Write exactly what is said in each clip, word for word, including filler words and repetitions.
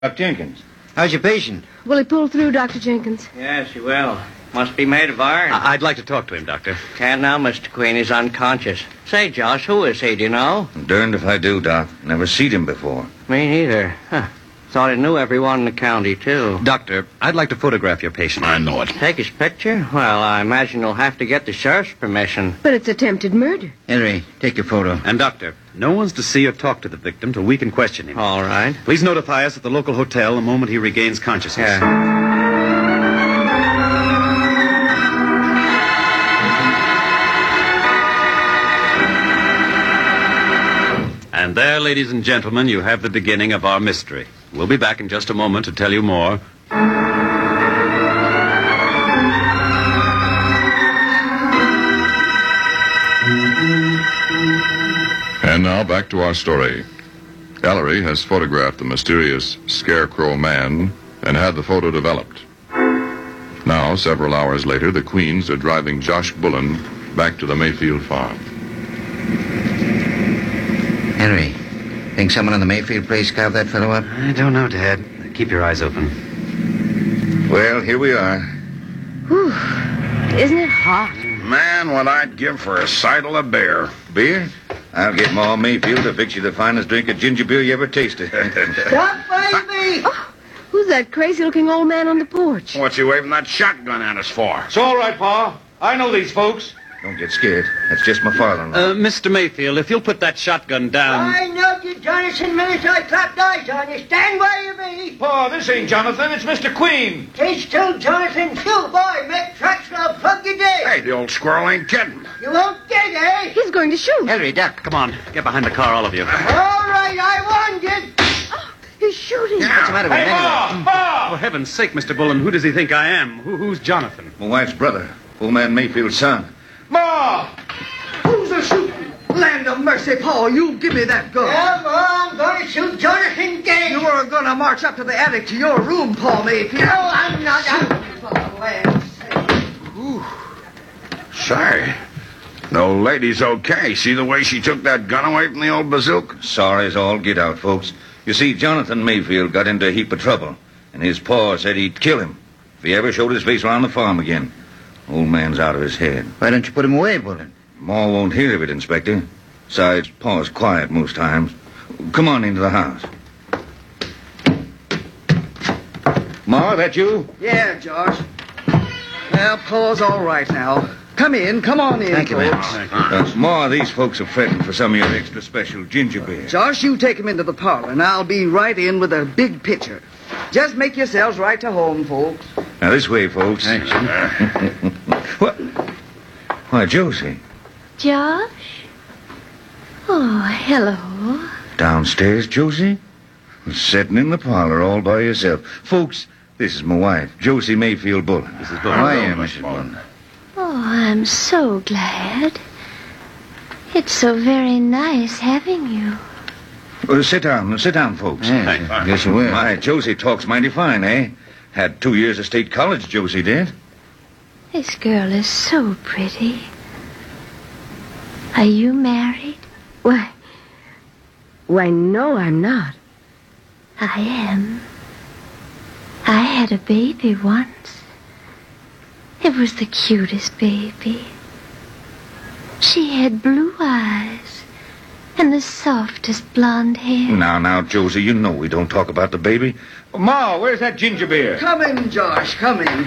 Doctor Jenkins. How's your patient? Will he pull through, Doctor Jenkins? Yes, he will. Must be made of iron. I- I'd like to talk to him, Doctor. Can't now, Mister Queen. He's unconscious. Say, Josh, who is he, do you know? I'm darned if I do, Doc. Never seen him before. Me neither. Huh. Thought he knew everyone in the county, too. Doctor, I'd like to photograph your patient. I know it. Take his picture? Well, I imagine you'll have to get the sheriff's permission. But it's attempted murder. Henry, take your photo. And, Doctor, no one's to see or talk to the victim till we can question him. All right. Please notify us at the local hotel the moment he regains consciousness. Yeah. And there, ladies and gentlemen, you have the beginning of our mystery. We'll be back in just a moment to tell you more. And now back to our story. Ellery has photographed the mysterious Scarecrow Man and had the photo developed. Now, several hours later, the Queens are driving Josh Bullen back to the Mayfield farm. Henry, think someone in the Mayfield place carved that fellow up? I don't know, Dad. Keep your eyes open. Well, here we are. Whew. Isn't it hot? Man, what I'd give for a sidle of beer. Beer? I'll get Ma Mayfield to fix you the finest drink of ginger beer you ever tasted. Stop, baby! Oh, who's that crazy-looking old man on the porch? What's he waving that shotgun at us for? It's all right, Pa. I know these folks. Don't get scared. That's just my father-in-law. Uh, Mister Mayfield, if you'll put that shotgun down... I know you, Jonathan, minute I clapped eyes on you. Stand where you be. Pa, this ain't Jonathan. It's Mister Queen. Tis still Jonathan. You, boy, make tracks or I'll plug you dead. Hey, the old squirrel ain't kidding. You won't get it, eh? He's going to shoot. Henry, duck. Come on, get behind the car, all of you. All right, I warned you. Oh, he's shooting. What's the matter with Hey, him Pa! anyway? Pa! For heaven's sake, Mister Bullen, who does he think I am? Who, who's Jonathan? My wife's brother. Old man Mayfield's son. Ma! Who's the shooting? Land of mercy, Paul, you give me that gun. Well, I'm going to shoot Jonathan dead. You were going to march up to the attic to your room, Paul Mayfield. No, I'm not. I'm... For land's sake. Say, the old lady's okay. See the way she took that gun away from the old bazooka? Sorry as all get out, folks. You see, Jonathan Mayfield got into a heap of trouble, and his pa said he'd kill him if he ever showed his face around the farm again. Old man's out of his head. Why don't you put him away, Bullen? Ma won't hear of it, Inspector. Besides, Pa's quiet most times. Come on into the house. Ma, that you? Yeah, Josh. Well, Paul's all right now. Come in, come on in, Thank you, folks. ma'am. Uh, Ma, these folks are fretting for some of your extra special ginger beer. Josh, you take him into the parlor, and I'll be right in with a big pitcher. Just make yourselves right to home, folks. Now, this way, folks. Thanks. What? Why, Josie. Josh? Oh, hello. Downstairs, Josie? Sitting in the parlor all by yourself. Folks, this is my wife, Josie Mayfield Bullen. Missus Bullen. How are you, Missus Bullen? Oh, I'm so glad. It's so very nice having you. Uh, sit down, sit down, folks. Thanks. Guess you will. My, Josie talks mighty fine, eh? Had two years of state college, Josie did. This girl is so pretty. Are you married? Why, why, no, I'm not. I am. I had a baby once. It was the cutest baby. She had blue eyes and the softest blonde hair. Now, now, Josie, you know we don't talk about the baby. Ma, where's that ginger beer? Come in, Josh, come in.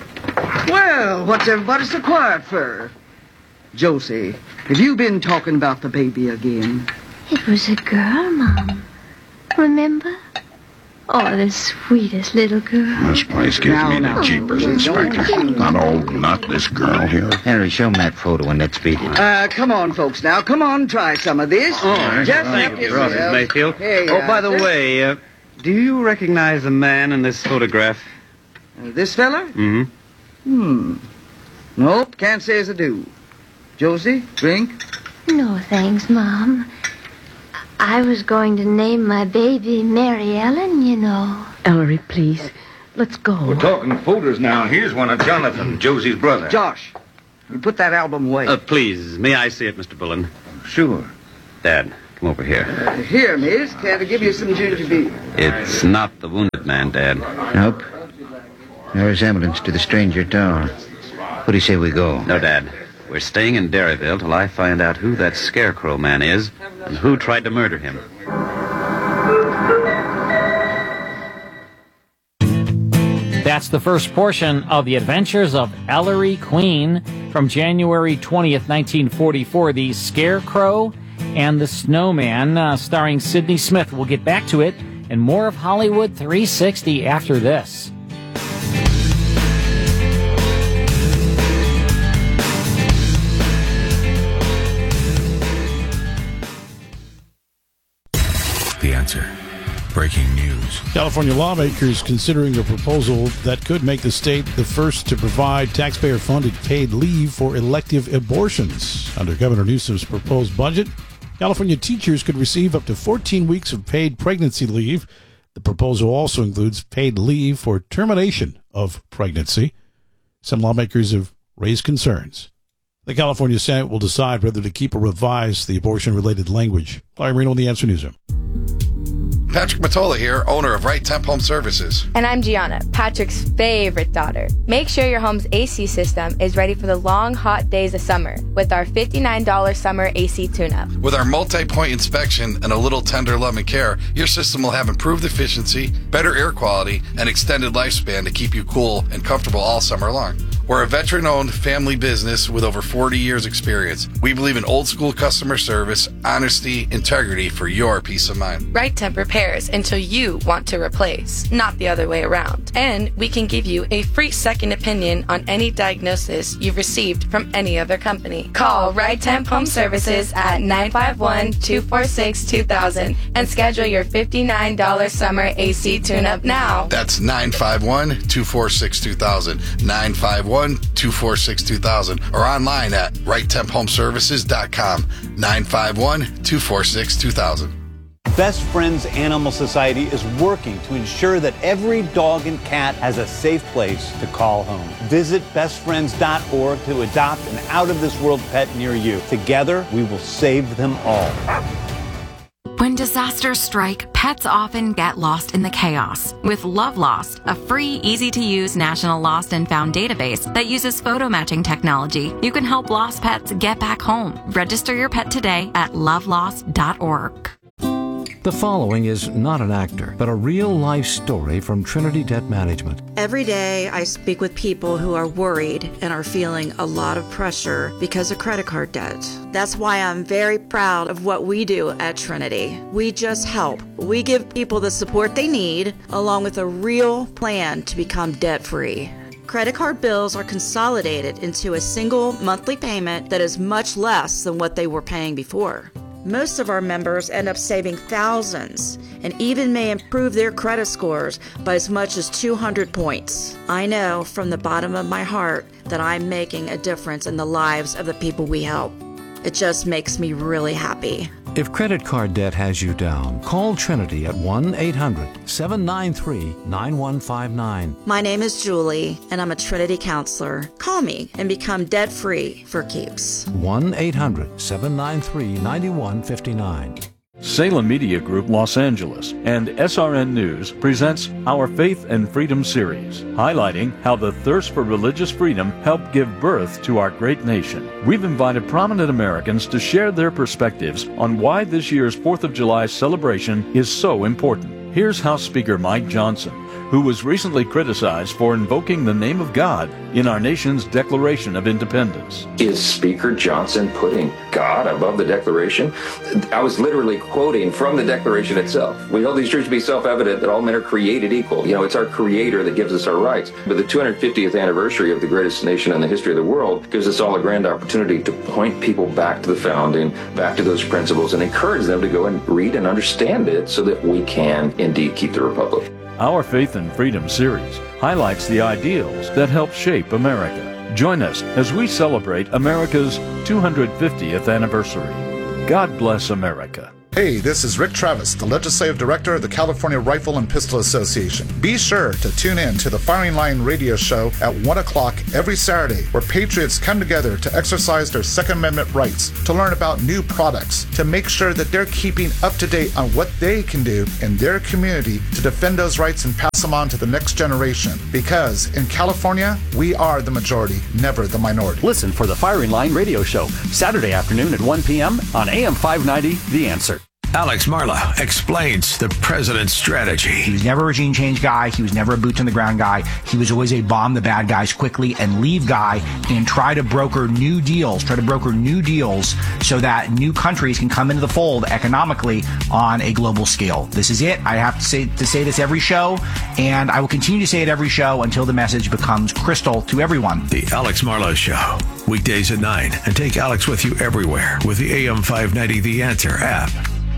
Well, what's everybody so quiet for? Josie, have you been talking about the baby again? It was a girl, Mom. Remember? Oh, the sweetest little girl. This place gives Now, me the now. jeepers, Inspector. Not old, not this girl here. Henry, show him that photo and let's beat it. Uh, come on, folks, now. Come on, try some of this. Oh, Just thank help you, yourself. Missus Mayfield. Here you Oh, are. by the way, uh, do you recognize the man in this photograph? Uh, this fella? Mm-hmm. Hmm. Nope, can't say as I do. Josie, drink? No, thanks, Mom. I was going to name my baby Mary Ellen, you know. Ellery, please. Let's go. We're talking photos now. Here's one of Jonathan, Josie's brother. Josh, you put that album away. Uh, please, may I see it, Mister Bullen? Sure. Dad, Come over here. Uh, here, miss. Can I give you some ginger beer? It's not the wounded man, Dad. Nope. No resemblance to the stranger at all. What do you say we go? No, Dad. We're staying in Derryville till I find out who that Scarecrow man is and who tried to murder him. That's the first portion of The Adventures of Ellery Queen from January twentieth, nineteen forty-four, The Scarecrow and the Snowman, uh, starring Sidney Smith. We'll get back to it and more of Hollywood three sixty after this. The Answer. Breaking news. California lawmakers considering a proposal that could make the state the first to provide taxpayer-funded paid leave for elective abortions. Under Governor Newsom's proposed budget, California teachers could receive up to fourteen weeks of paid pregnancy leave. The proposal also includes paid leave for termination of pregnancy. Some lawmakers have raised concerns. The California Senate will decide whether to keep or revise the abortion-related language. Larry Marino in the Answer Newsroom. Patrick Matola here, owner of Right Temp Home Services. And I'm Gianna, Patrick's favorite daughter. Make sure your home's A C system is ready for the long, hot days of summer with our fifty-nine dollars summer A C tune-up. With our multi-point inspection and a little tender love and care, your system will have improved efficiency, better air quality, and extended lifespan to keep you cool and comfortable all summer long. We're a veteran-owned family business with over forty years experience. We believe in old-school customer service, honesty, integrity for your peace of mind. Right Temp repairs until you want to replace, not the other way around. And we can give you a free second opinion on any diagnosis you've received from any other company. Call Right Temp Home Services at nine five one, two four six, two thousand and schedule your fifty-nine dollars summer A C tune-up now. That's nine five one, two four six, two thousand, nine five one, two four six, two thousand, or online at right temp home services dot com, nine five one, two four six, two thousand. Best Friends Animal Society is working to ensure that every dog and cat has a safe place to call home. Visit best friends dot org to adopt an out-of-this-world pet near you. Together, we will save them all. When disasters strike, pets often get lost in the chaos. With Love Lost, a free, easy-to-use national lost and found database that uses photo matching technology, you can help lost pets get back home. Register your pet today at love lost dot org. The following is not an actor, but a real-life story from Trinity Debt Management. Every day I speak with people who are worried and are feeling a lot of pressure because of credit card debt. That's why I'm very proud of what we do at Trinity. We just help. We give people the support they need, along with a real plan to become debt-free. Credit card bills are consolidated into a single monthly payment that is much less than what they were paying before. Most of our members end up saving thousands and even may improve their credit scores by as much as two hundred points. I know from the bottom of my heart that I'm making a difference in the lives of the people we help. It just makes me really happy. If credit card debt has you down, call Trinity at one eight hundred, seven nine three, nine one five nine. My name is Julie, and I'm a Trinity counselor. Call me and become debt-free for keeps. one eight hundred, seven nine three, nine one five nine. Salem Media Group Los Angeles and S R N News presents our Faith and Freedom series, highlighting how the thirst for religious freedom helped give birth to our great nation. We've invited prominent Americans to share their perspectives on why this year's fourth of July celebration is so important. Here's House Speaker Mike Johnson, who was recently criticized for invoking the name of God in our nation's Declaration of Independence. Is Speaker Johnson putting God above the Declaration? I was literally quoting from the Declaration itself. We hold these truths to be self-evident that all men are created equal. You know, it's our Creator that gives us our rights. But the two hundred fiftieth anniversary of the greatest nation in the history of the world gives us all a grand opportunity to point people back to the founding, back to those principles, and encourage them to go and read and understand it so that we can indeed keep the Republic. Our Faith and Freedom series highlights the ideals that help shape America. Join us as we celebrate America's two hundred fiftieth anniversary. God bless America. Hey, this is Rick Travis, the Legislative Director of the California Rifle and Pistol Association. Be sure to tune in to the Firing Line radio show at one o'clock every Saturday, where patriots come together to exercise their Second Amendment rights, to learn about new products, to make sure that they're keeping up to date on what they can do in their community to defend those rights and pass them on to the next generation. Because in California, we are the majority, never the minority. Listen for the Firing Line radio show, Saturday afternoon at one p.m. on A M five ninety, The Answer. Alex Marla explains the president's strategy. He was never a regime change guy. He was never a boots-on-the-ground guy. He was always a bomb the bad guys quickly and leave guy and try to broker new deals, try to broker new deals so that new countries can come into the fold economically on a global scale. This is it. I have to say, to say this every show, and I will continue to say it every show until the message becomes crystal to everyone. The Alex Marla Show, weekdays at nine, and take Alex with you everywhere with the A M five ninety The Answer app.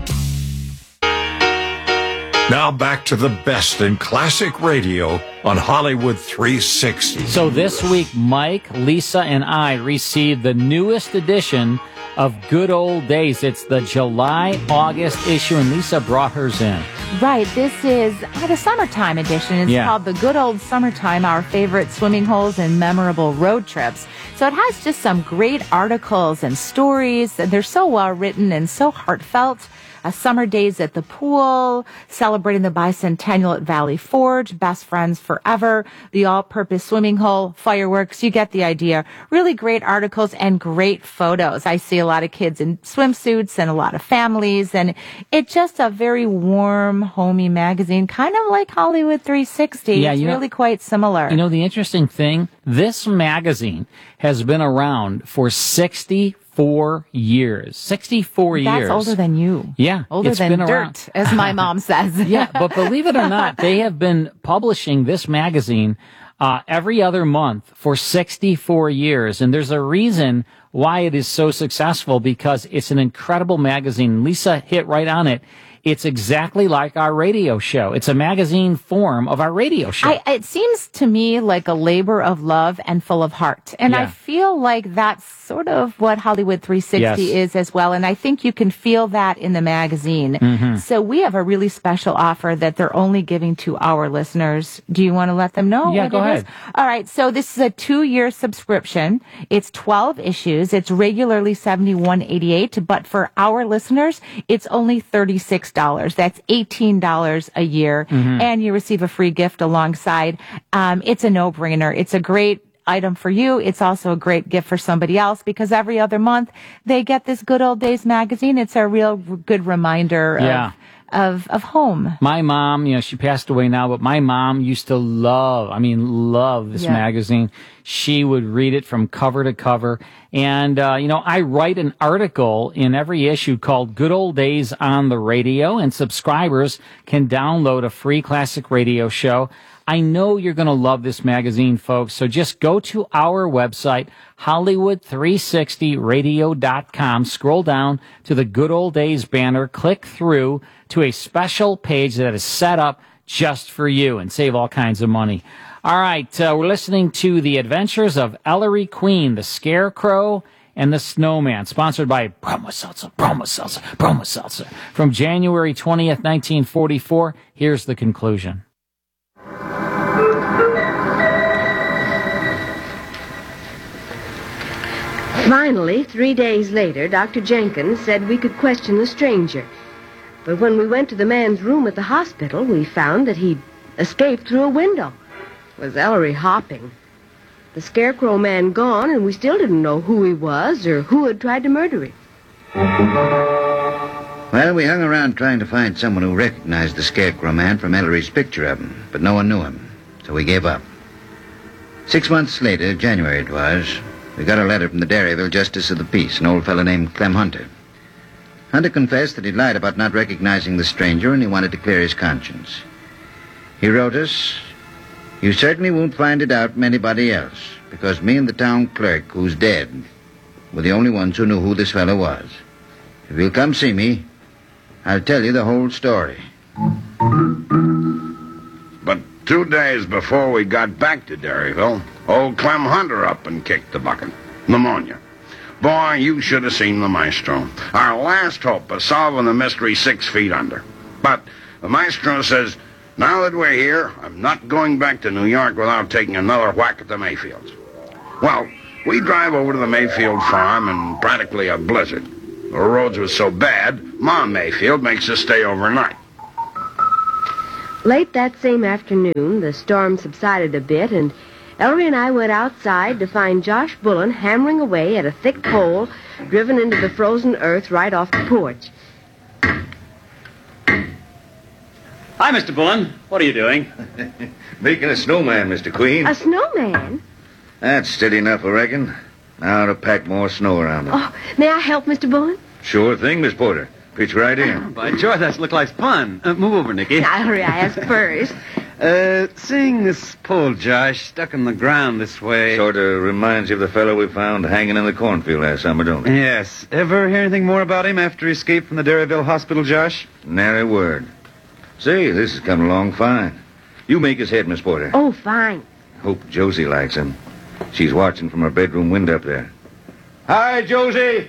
Now back to the best in classic radio on Hollywood three sixty. So this week, Mike, Lisa, and I received the newest edition of Good Old Days. It's the July-August issue, and Lisa brought hers in. Right. This is uh, the summertime edition. It's Yeah. called The Good Old Summertime, Our Favorite Swimming Holes and Memorable Road Trips. So it has just some great articles and stories, and they're so well written and so heartfelt. Uh, summer days at the pool, celebrating the bicentennial at Valley Forge, best friends forever, the all-purpose swimming hole, fireworks. You get the idea. Really great articles and great photos. I see a lot of kids in swimsuits and a lot of families, and it's just a very warm, homey magazine, kind of like Hollywood three sixty. Yeah, it's you know- really quite similar. You know, the interesting thing, this magazine has been around for sixty-four years. sixty-four That's years. older than you. Yeah. Older it's than been dirt, around. as my mom says. Yeah, but believe it or not, they have been publishing this magazine uh, every other month for sixty-four years. And there's a reason why it is so successful, because it's an incredible magazine. Lisa hit right on it. It's exactly like our radio show. It's a magazine form of our radio show. I, it seems to me like a labor of love and full of heart. And I Yeah. feel like that's sort of what Hollywood three sixty Yes. is as well. And I think you can feel that in the magazine. Mhm. So we have a really special offer that they're only giving to our listeners. Do you want to let them know? Yeah, what go it ahead. is? All right. So this is a two-year subscription. It's twelve issues. It's regularly seventy-one eighty-eight, but for our listeners, it's only thirty-six dollars. That's eighteen dollars a year. Mhm. And you receive a free gift alongside. Um, it's a no-brainer. It's a great item for you. It's also a great gift for somebody else, because every other month they get this Good Old Days magazine. It's a real good reminder Yeah. of, of, of home. My mom, you know, she passed away now, but my mom used to love, I mean, love this Yeah. magazine. She would read it from cover to cover. And, uh, you know, I write an article in every issue called Good Old Days on the Radio, and subscribers can download a free classic radio show. I know you're going to love this magazine, folks. So just go to our website, Hollywood three sixty radio dot com. Scroll down to the Good Old Days banner. Click through to a special page that is set up just for you, and save all kinds of money. All right, uh, we're listening to The Adventures of Ellery Queen, the Scarecrow, and the Snowman, sponsored by Bromo Seltzer, Bromo Seltzer, Bromo Seltzer. From January twentieth, nineteen forty-four, here's the conclusion. Finally, three days later, Doctor Jenkins said we could question the stranger. But when we went to the man's room at the hospital, we found that he'd escaped through a window. Was Ellery hopping. The Scarecrow man gone, and we still didn't know who he was or who had tried to murder him. Well, we hung around trying to find someone who recognized the Scarecrow man from Ellery's picture of him, but no one knew him, so we gave up. Six months later, January it was, we got a letter from the Dairyville Justice of the Peace, an old fellow named Clem Hunter. Hunter confessed that he'd lied about not recognizing the stranger, and he wanted to clear his conscience. He wrote us, "You certainly won't find it out from anybody else, because me and the town clerk, who's dead, were the only ones who knew who this fellow was. If you'll come see me, I'll tell you the whole story." But two days before we got back to Dairyville, old Clem Hunter up and kicked the bucket. Pneumonia. Boy, you should have seen the maestro. Our last hope of solving the mystery six feet under. But the maestro says, now that we're here, I'm not going back to New York without taking another whack at the Mayfields. Well, we drive over to the Mayfield farm in practically a blizzard. The roads were so bad, Mom Mayfield makes us stay overnight. Late that same afternoon, the storm subsided a bit, and Ellery and I went outside to find Josh Bullen hammering away at a thick pole driven into the frozen earth right off the porch. Hi, Mister Bullen. What are you doing? Making a snowman, Mister Queen. A snowman? That's steady enough, I reckon. Now to pack more snow around it. Oh, may I help, Mister Bullen? Sure thing, Miss Porter. Pitch right in. Oh, by George, that looks like fun. Uh, move over, Nicky. Ellery, I asked first. Uh, seeing this pole, Josh, stuck in the ground this way... Sort of reminds you of the fellow we found hanging in the cornfield last summer, don't it? Yes. Ever hear anything more about him after he escaped from the Derryville Hospital, Josh? Nary word. Say, this is coming along fine. You make his head, Miss Porter. Oh, fine. Hope Josie likes him. She's watching from her bedroom window up there. Hi, Josie.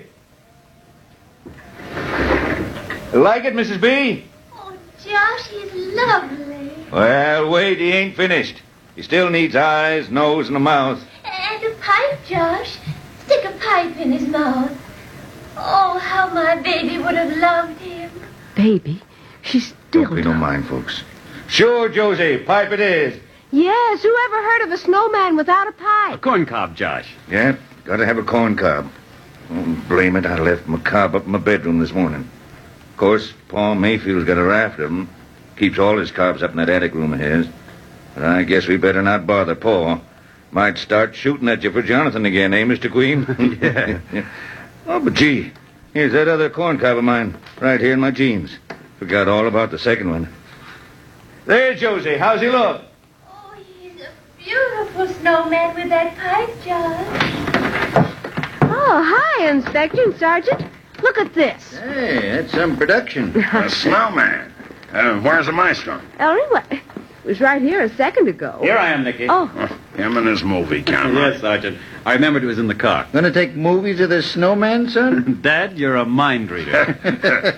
Like it, Missus B? Oh, Josh, he's lovely. Well, wait, he ain't finished. He still needs eyes, nose, and a mouth. And a pipe, Josh. Stick a pipe in his mouth. Oh, how my baby would have loved him. Baby? She's still... Don't pay no mind, folks. Sure, Josie, pipe it is. Yes, who ever heard of a snowman without a pipe? A corn cob, Josh. Yeah, gotta have a corn cob. Oh, blame it, I left my cob up in my bedroom this morning. Of course, Paul Mayfield's got a raft of them. Keeps all his cobs up in that attic room of his. But I guess we better not bother Paul. Might start shooting at you for Jonathan again, eh, Mister Queen? Yeah. Yeah. Oh, but gee, here's that other corn cob of mine, right here in my jeans. Forgot all about the second one. There, Josie, how's he look? Oh, he's a beautiful snowman with that pipe, Josh. Oh, hi, Inspector and Sergeant. Look at this. Hey, that's some production. A snowman. Uh, where's the maestro? Ellery, what? It was right here a second ago. Here I am, Nicky. Oh. Uh, him and his movie camera. Yes, Sergeant. I remembered it was in the car. Gonna take movies of this snowman, son? Dad, you're a mind reader.